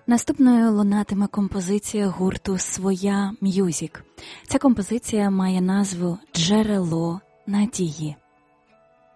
Наступною лунатиме композиція гурту «Своя М'юзік». Ця композиція має назву «Джерело надії».